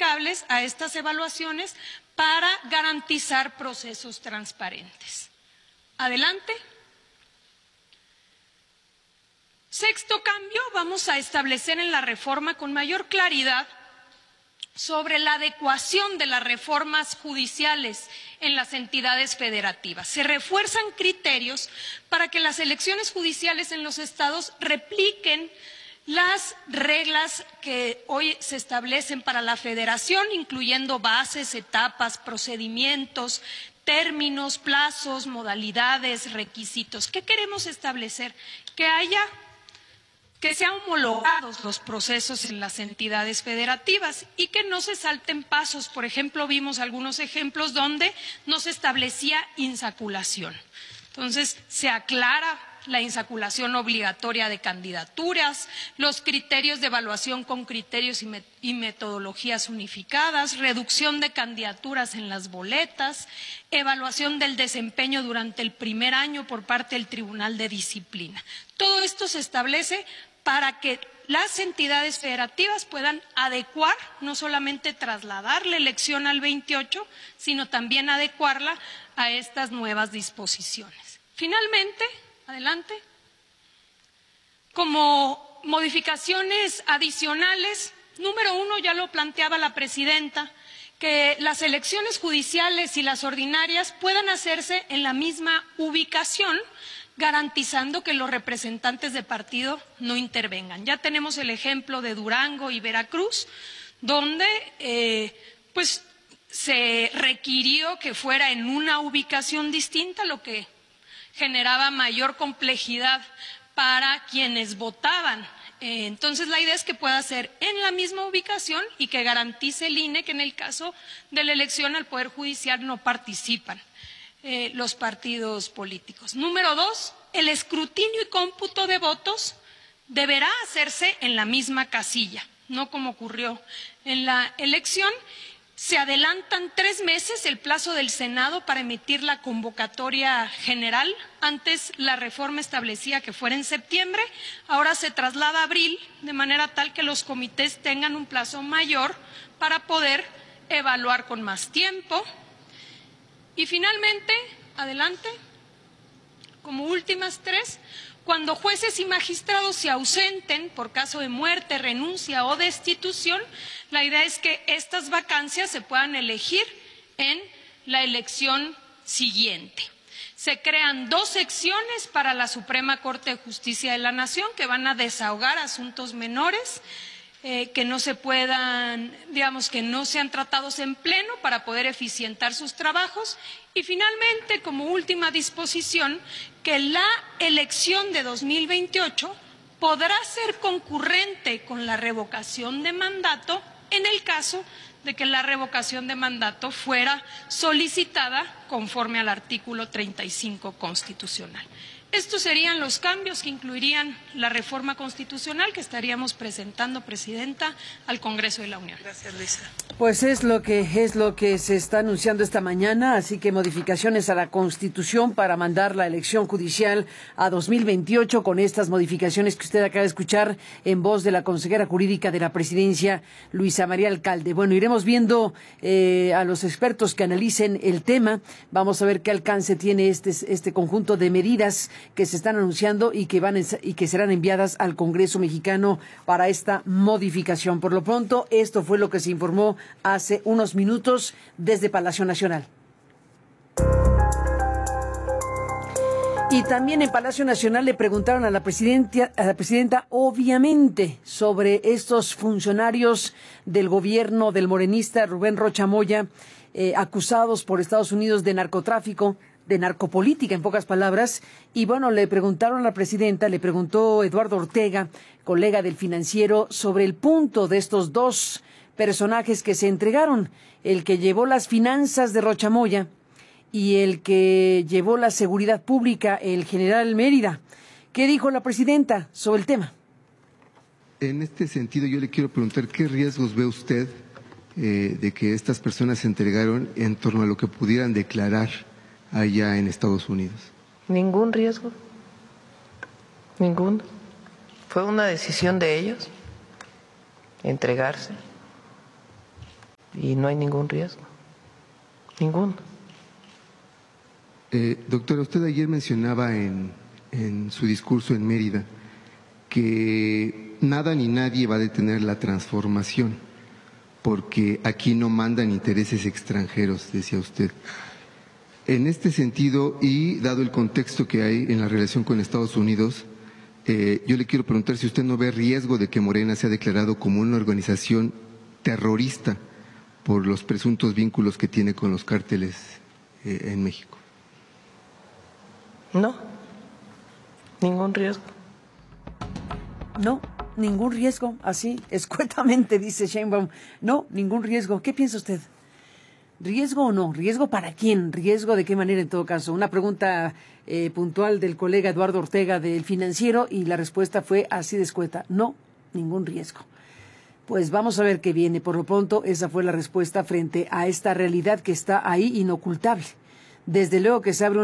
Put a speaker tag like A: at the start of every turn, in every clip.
A: aplicables a estas evaluaciones para garantizar procesos transparentes. Adelante. Sexto cambio, vamos a establecer en la reforma con mayor claridad sobre la adecuación de las reformas judiciales en las entidades federativas. Se refuerzan criterios para que las elecciones judiciales en los estados repliquen las reglas que hoy se establecen para la federación, incluyendo bases, etapas, procedimientos, términos, plazos, modalidades, requisitos. ¿Qué queremos establecer? Que sean homologados los procesos en las entidades federativas y que no se salten pasos. Por ejemplo, vimos algunos ejemplos donde no se establecía insaculación. Entonces, se aclara la insaculación obligatoria de candidaturas, los criterios de evaluación con criterios y metodologías unificadas, reducción de candidaturas en las boletas, evaluación del desempeño durante el primer año por parte del Tribunal de Disciplina. Todo esto se establece para que las entidades federativas puedan adecuar, no solamente trasladar la elección al 28, sino también adecuarla a estas nuevas disposiciones. Finalmente, adelante, como modificaciones adicionales, número 1, ya lo planteaba la presidenta, que las elecciones judiciales y las ordinarias puedan hacerse en la misma ubicación, garantizando que los representantes de partido no intervengan. Ya tenemos el ejemplo de Durango y Veracruz, donde se requirió que fuera en una ubicación distinta, lo que generaba mayor complejidad para quienes votaban. Entonces, la idea es que pueda ser en la misma ubicación y que garantice el INE que en el caso de la elección al Poder Judicial no participan los partidos políticos. Número 2, el escrutinio y cómputo de votos deberá hacerse en la misma casilla, no como ocurrió en la elección. Se adelantan 3 meses el plazo del Senado para emitir la convocatoria general. Antes la reforma establecía que fuera en septiembre, ahora se traslada a abril, de manera tal que los comités tengan un plazo mayor para poder evaluar con más tiempo. Y finalmente, adelante, como últimas 3, cuando jueces y magistrados se ausenten por caso de muerte, renuncia o destitución, la idea es que estas vacancias se puedan elegir en la elección siguiente. Se crean 2 secciones para la Suprema Corte de Justicia de la Nación que van a desahogar asuntos menores que no se puedan, que no sean tratados en pleno para poder eficientar sus trabajos. Y finalmente, como última disposición, que la elección de 2028 podrá ser concurrente con la revocación de mandato en el caso de que la revocación de mandato fuera solicitada conforme al artículo 35 constitucional. Estos serían los cambios que incluirían la reforma constitucional que estaríamos presentando, Presidenta, al Congreso de la Unión.
B: Gracias, Luisa.
C: Pues es lo que se está anunciando esta mañana, así que modificaciones a la Constitución para mandar la elección judicial a 2028 con estas modificaciones que usted acaba de escuchar en voz de la consejera jurídica de la Presidencia, Luisa María Alcalde. Bueno, iremos viendo a los expertos que analicen el tema. Vamos a ver qué alcance tiene este conjunto de medidas que se están anunciando y que serán enviadas al Congreso mexicano para esta modificación. Por lo pronto, esto fue lo que se informó hace unos minutos desde Palacio Nacional. Y también en Palacio Nacional le preguntaron a la presidenta, obviamente, sobre estos funcionarios del gobierno del morenista Rubén Rocha Moya, acusados por Estados Unidos de narcotráfico, de narcopolítica, en pocas palabras. Y bueno, le preguntaron a la presidenta, le preguntó Eduardo Ortega, colega del Financiero, sobre el punto de estos 2 personajes que se entregaron, el que llevó las finanzas de Rocha Moya y el que llevó la seguridad pública, el general Mérida. ¿Qué dijo la presidenta sobre el tema?
D: En este sentido, yo le quiero preguntar, ¿qué riesgos ve usted de que estas personas se entregaron en torno a lo que pudieran declarar allá en Estados Unidos?
B: Ningún riesgo, ninguno. Fue una decisión de ellos entregarse. y no hay ningún riesgo, ninguno.
D: Doctora, usted ayer mencionaba en su discurso en Mérida que nada ni nadie va a detener la transformación, porque aquí no mandan intereses extranjeros, decía usted. En este sentido, y dado el contexto que hay en la relación con Estados Unidos, yo le quiero preguntar si usted no ve riesgo de que Morena sea declarado como una organización terrorista por los presuntos vínculos que tiene con los cárteles en México.
B: No, ningún riesgo.
C: No, ningún riesgo, así, escuetamente dice Sheinbaum. No, ningún riesgo. ¿Qué piensa usted? ¿Riesgo o no? ¿Riesgo para quién? ¿Riesgo de qué manera en todo caso? Una pregunta puntual del colega Eduardo Ortega del Financiero y la respuesta fue así de escueta. No, ningún riesgo. Pues vamos a ver qué viene. Por lo pronto, esa fue la respuesta frente a esta realidad que está ahí inocultable. Desde luego que se abre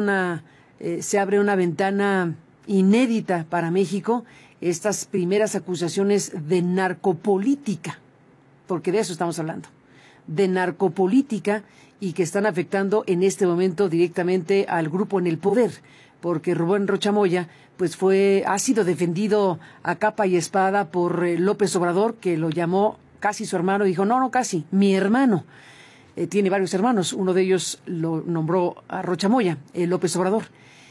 C: una ventana inédita para México, estas primeras acusaciones de narcopolítica, porque de eso estamos hablando, de narcopolítica, y que están afectando en este momento directamente al grupo en el poder, porque Rubén Rocha Moya pues ha sido defendido a capa y espada por López Obrador, que lo llamó casi su hermano, dijo, no, casi, mi hermano. Tiene varios hermanos, uno de ellos lo nombró a Rocha Moya, López Obrador.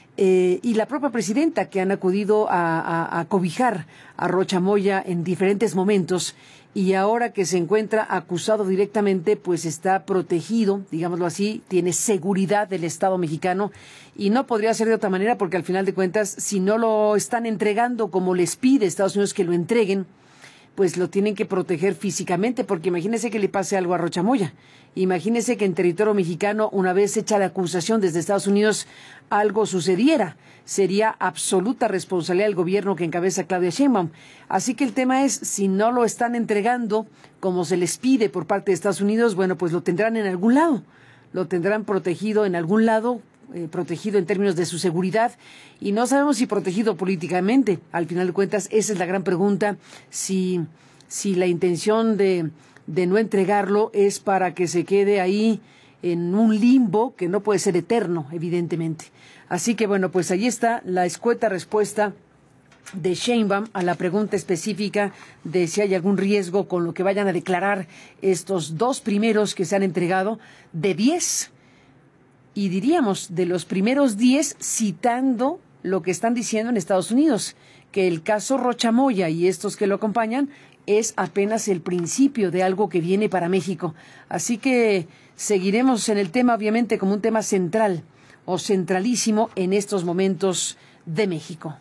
C: Y la propia presidenta, que han acudido a cobijar a Rocha Moya en diferentes momentos, y ahora que se encuentra acusado directamente, pues está protegido, digámoslo así, tiene seguridad del Estado mexicano, y no podría ser de otra manera, porque al final de cuentas, si no lo están entregando como les pide Estados Unidos que lo entreguen, pues lo tienen que proteger físicamente, porque imagínese que le pase algo a Rocha Moya. Imagínese que en territorio mexicano, una vez hecha la acusación desde Estados Unidos, algo sucediera. Sería absoluta responsabilidad del gobierno que encabeza Claudia Sheinbaum. Así que el tema es, si no lo están entregando como se les pide por parte de Estados Unidos, bueno, pues lo tendrán en algún lado. Lo tendrán protegido en algún lado, protegido en términos de su seguridad, y no sabemos si protegido políticamente. Al final de cuentas, esa es la gran pregunta, si la intención de no entregarlo es para que se quede ahí en un limbo que no puede ser eterno, evidentemente. Así que bueno, pues ahí está la escueta respuesta de Sheinbaum a la pregunta específica de si hay algún riesgo con lo que vayan a declarar estos dos primeros que se han entregado, de 10. Y diríamos, de los primeros 10, citando lo que están diciendo en Estados Unidos, que el caso Rocha Moya y estos que lo acompañan es apenas el principio de algo que viene para México. Así que seguiremos en el tema, obviamente, como un tema central o centralísimo en estos momentos de México.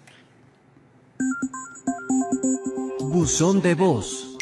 E: Buzón de voz.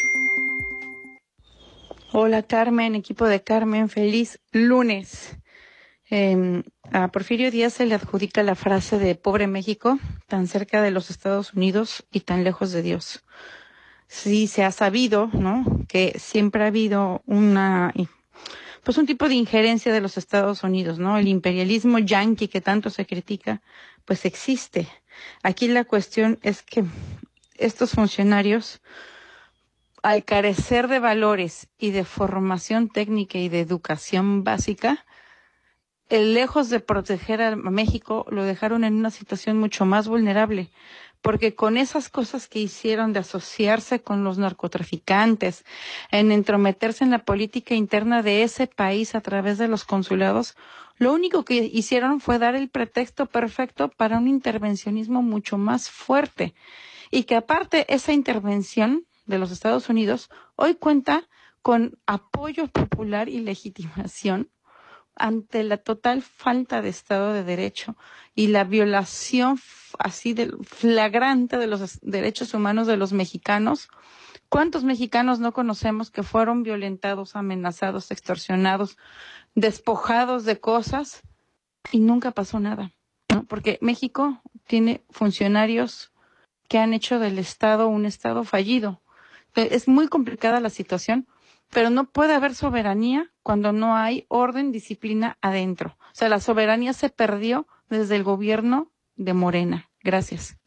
F: Hola Carmen, equipo de Carmen, feliz lunes. A Porfirio Díaz se le adjudica la frase de pobre México, tan cerca de los Estados Unidos y tan lejos de Dios. Sí se ha sabido, ¿no?, que siempre ha habido un tipo de injerencia de los Estados Unidos, ¿no? El imperialismo yanqui que tanto se critica, pues existe. Aquí la cuestión es que estos funcionarios, al carecer de valores y de formación técnica y de educación básica, lejos de proteger a México, lo dejaron en una situación mucho más vulnerable, porque con esas cosas que hicieron de asociarse con los narcotraficantes, en entrometerse en la política interna de ese país a través de los consulados, lo único que hicieron fue dar el pretexto perfecto para un intervencionismo mucho más fuerte, y que aparte esa intervención de los Estados Unidos hoy cuenta con apoyo popular y legitimación ante la total falta de Estado de Derecho y la violación así flagrante de los derechos humanos de los mexicanos. ¿Cuántos mexicanos no conocemos que fueron violentados, amenazados, extorsionados, despojados de cosas y nunca pasó nada, ¿no? Porque México tiene funcionarios que han hecho del Estado un Estado fallido. Es muy complicada la situación, pero no puede haber soberanía cuando no hay orden, disciplina adentro. O sea, la soberanía se perdió desde el gobierno de Morena. Gracias.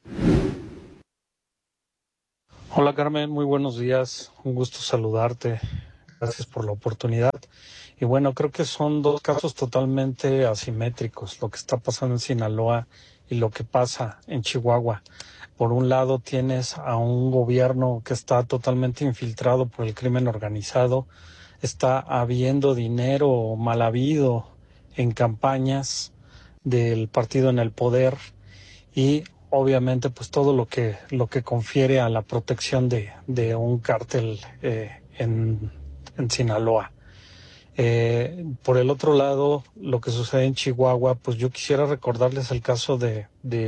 G: Hola Carmen, muy buenos días. Un gusto saludarte. Gracias por la oportunidad. Y bueno, creo que son dos casos totalmente asimétricos, lo que está pasando en Sinaloa y lo que pasa en Chihuahua. Por un lado tienes a un gobierno que está totalmente infiltrado por el crimen organizado, está habiendo dinero mal habido en campañas del partido en el poder y obviamente pues todo lo que confiere a la protección de un cártel en Sinaloa. Por el otro lado, lo que sucede en Chihuahua, pues yo quisiera recordarles el caso de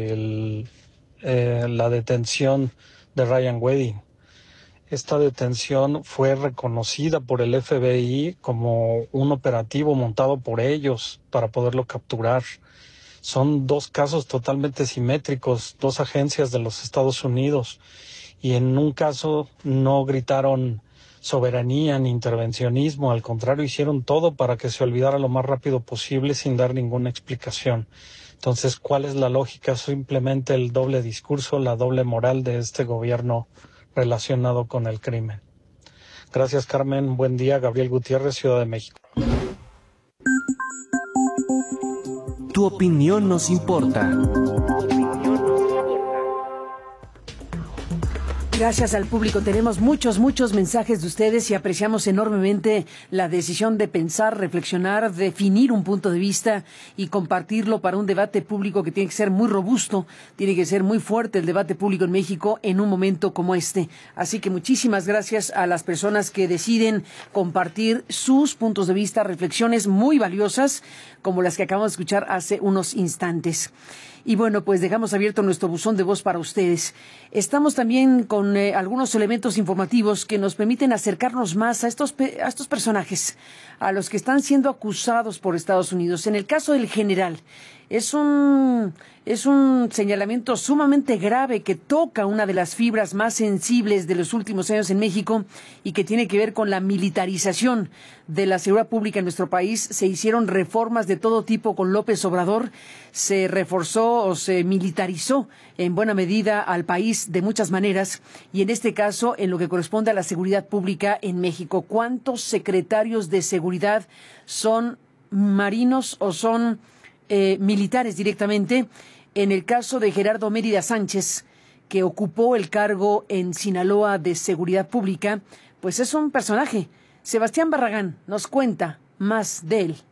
G: la detención de Ryan Wedding. Esta detención fue reconocida por el FBI como un operativo montado por ellos para poderlo capturar. Son dos casos totalmente simétricos, dos agencias de los Estados Unidos, y en un caso no gritaron soberanía ni intervencionismo, al contrario, hicieron todo para que se olvidara lo más rápido posible sin dar ninguna explicación. Entonces, ¿cuál es la lógica? Simplemente el doble discurso, la doble moral de este gobierno relacionado con el crimen. Gracias, Carmen. Buen día. Gabriel Gutiérrez, Ciudad de México.
E: Tu opinión nos importa.
C: Gracias al público. Tenemos muchos mensajes de ustedes y apreciamos enormemente la decisión de pensar, reflexionar, definir un punto de vista y compartirlo para un debate público que tiene que ser muy robusto, tiene que ser muy fuerte el debate público en México en un momento como este. Así que muchísimas gracias a las personas que deciden compartir sus puntos de vista, reflexiones muy valiosas como las que acabamos de escuchar hace unos instantes. Y bueno, pues dejamos abierto nuestro buzón de voz para ustedes. Estamos también con algunos elementos informativos que nos permiten acercarnos más a estos personajes, a los que están siendo acusados por Estados Unidos. En el caso del general, es un señalamiento sumamente grave que toca una de las fibras más sensibles de los últimos años en México y que tiene que ver con la militarización de la seguridad pública en nuestro país. Se hicieron reformas de todo tipo con López Obrador, se reforzó o se militarizó en buena medida al país de muchas maneras y en este caso en lo que corresponde a la seguridad pública en México. ¿Cuántos secretarios de seguridad son marinos o son militares directamente? En el caso de Gerardo Mérida Sánchez, que ocupó el cargo en Sinaloa de Seguridad Pública, pues es un personaje. Sebastián Barragán nos cuenta más de él.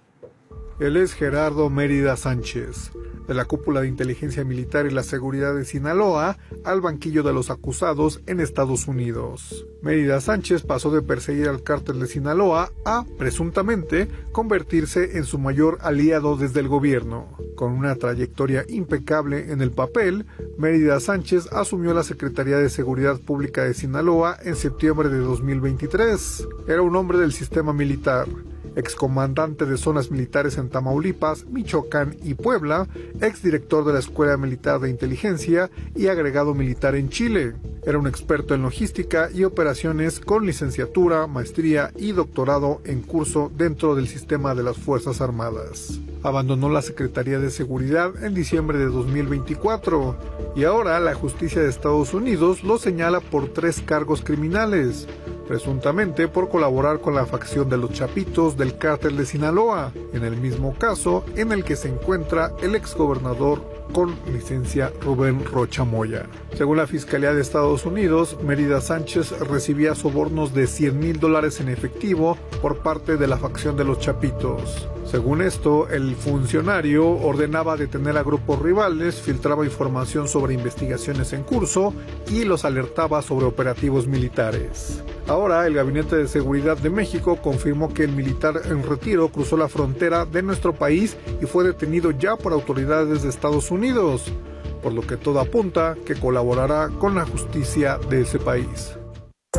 H: Él es Gerardo Mérida Sánchez, de la cúpula de inteligencia militar y la seguridad de Sinaloa al banquillo de los acusados en Estados Unidos. Mérida Sánchez pasó de perseguir al cártel de Sinaloa a, presuntamente, convertirse en su mayor aliado desde el gobierno. Con una trayectoria impecable en el papel, Mérida Sánchez asumió la Secretaría de Seguridad Pública de Sinaloa en septiembre de 2023. Era un hombre del sistema militar, excomandante de zonas militares en Tamaulipas, Michoacán y Puebla, exdirector de la Escuela Militar de Inteligencia y agregado militar en Chile. Era un experto en logística y operaciones con licenciatura, maestría y doctorado en curso dentro del sistema de las Fuerzas Armadas. Abandonó la Secretaría de Seguridad en diciembre de 2024 y ahora la justicia de Estados Unidos lo señala por 3 cargos criminales, presuntamente por colaborar con la facción de los Chapitos del cártel de Sinaloa, en el mismo caso en el que se encuentra el exgobernador con licencia Rubén Rocha Moya. Según la Fiscalía de Estados Unidos, Mérida Sánchez recibía sobornos de $100,000 en efectivo por parte de la facción de los Chapitos. Según esto, el funcionario ordenaba detener a grupos rivales, filtraba información sobre investigaciones en curso y los alertaba sobre operativos militares. Ahora, el Gabinete de Seguridad de México confirmó que el militar en retiro cruzó la frontera de nuestro país y fue detenido ya por autoridades de Estados Unidos, por lo que todo apunta que colaborará con la justicia de ese país.